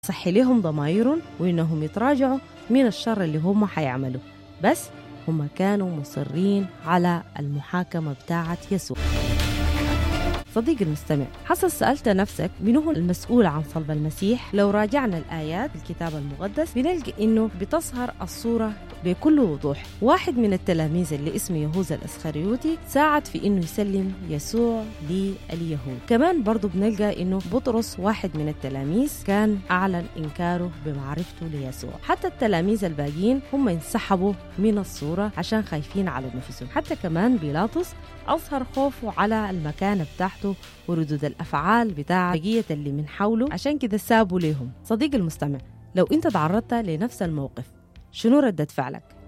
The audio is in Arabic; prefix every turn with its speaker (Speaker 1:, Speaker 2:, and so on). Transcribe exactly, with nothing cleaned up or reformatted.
Speaker 1: صحي لهم ضمائرهم وإنهم يتراجعوا من الشر اللي هم حيعملوا، بس هم كانوا مصرين على المحاكمة بتاعة يسوع. صديقي المستمع، حصل سألت نفسك من هو المسؤول عن صلب المسيح؟ لو راجعنا الآيات الكتاب المقدس بنلقى إنه بتظهر الصورة بكل وضوح. واحد من التلاميذ اللي اسمه يهوذا الإسخريوطي ساعد في إنه يسلم يسوع لليهود. كمان برضو بنلقى إنه بطرس واحد من التلاميذ كان أعلن إنكاره بمعرفته ليسوع. حتى التلاميذ الباقيين هم انسحبوا من الصورة عشان خايفين على نفسهم. حتى كمان بيلاطس أظهر خوفه على المكانة بتاعته وردود الأفعال بتاع بقية اللي من حوله، عشان كده سابوا لهم. صديق المستمع، لو أنت تعرضت لنفس الموقف شنو ردة فعلك؟